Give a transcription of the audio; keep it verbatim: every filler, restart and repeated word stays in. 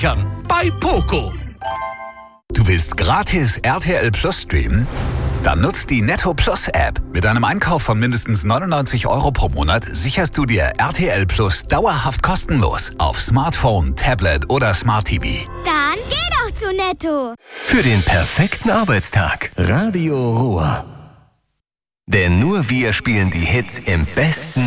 sichern. Bei Poco. Du willst gratis R T L Plus streamen? Dann nutzt die Netto Plus App. Mit einem Einkauf von mindestens neunundneunzig Euro pro Monat sicherst du dir R T L Plus dauerhaft kostenlos auf Smartphone, Tablet oder Smart T V. Dann geh doch zu Netto. Für den perfekten Arbeitstag. Radio Ruhr. Denn nur wir spielen die Hits im besten